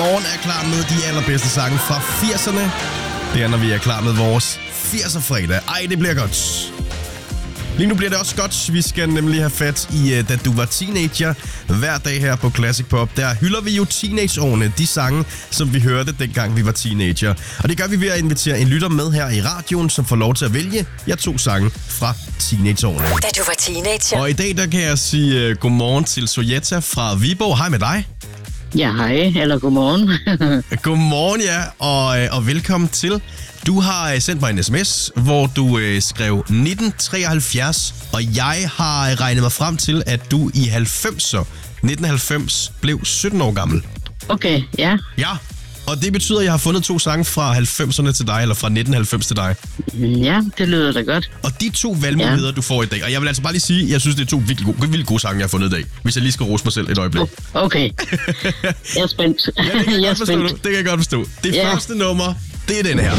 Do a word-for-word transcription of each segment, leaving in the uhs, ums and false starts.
Morgen er klar med de allerbedste sange fra firserne. Det er, når vi er klar med vores firser-fredag. Ej, det bliver godt. Lige nu bliver det også godt. Vi skal nemlig have fat i Da du var teenager. Hver dag her på Classic Pop, der hylder vi jo teenageårene. De sange, som vi hørte dengang vi var teenager. Og det gør vi ved at invitere en lytter med her i radioen, som får lov til at vælge jeg to sange fra teenageårene. Da du var teenager. Og i dag, der kan jeg sige uh, godmorgen til Sojeta fra Viborg. Hej med dig. Ja, hej, eller godmorgen. Godmorgen, ja, og, og velkommen til. Du har sendt mig en sms, hvor du øh, skrev nitten treoghalvfjerds, og jeg har regnet mig frem til, at du i halvfemser, nitten halvfems, blev sytten år gammel. Okay, ja. Ja, og det betyder, at jeg har fundet to sange fra halvfemserne til dig, eller fra nitten halvfems til dig. Ja, det lyder da godt. Og de to valgmuligheder, ja. du får i dag, og jeg vil altså bare lige sige, at jeg synes, det er to virkelig gode, virkelig gode sange, jeg har fundet i dag, hvis jeg lige skal rose mig selv et øjeblik. Okay, jeg er spændt. Ja, det kan jeg, jeg godt forstå. Det kan jeg godt forstå. Det ja. første nummer, det er den her.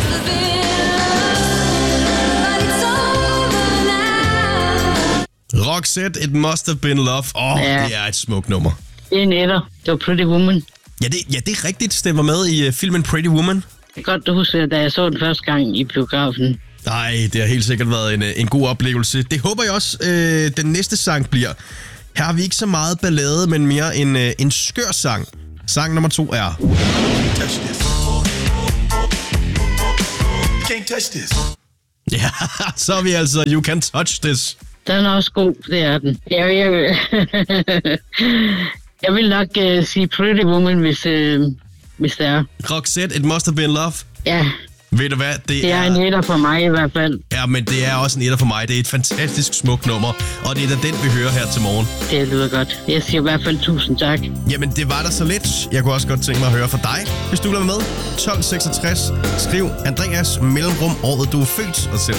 Roxette, It Must Have Been Love. Åh, oh, ja. det er et smukt nummer. Det er netter. Det var Pretty Woman. Ja, det, ja, det er rigtigt. Stemmer med i uh, filmen Pretty Woman. Det er godt, du husker, da jeg så den første gang i biografen. Nej, det har helt sikkert været en, en god oplevelse. Det håber jeg også, øh, den næste sang bliver. Her har vi ikke så meget ballade, men mere en, øh, en skør sang. Sang nummer to er... Touch this. You can't touch this. Ja, så er vi altså You Can't Touch This. Den er også god, det er den. Jeg, jeg, jeg vil nok uh, sige Pretty Woman, hvis, uh, hvis det er. Roxette, It Must Have Been Love. Ja. Ved du hvad? Det, det er, er en etter for mig i hvert fald. Ja, men det er også en etter for mig. Det er et fantastisk smukt nummer, og det er da den, vi hører her til morgen. Det lyder godt. Jeg siger i hvert fald tusind tak. Jamen, det var da så lidt. Jeg kunne også godt tænke mig at høre fra dig, hvis du vil være med. tolv seksogtres. Skriv Andreas mellemrum året, du er født, og send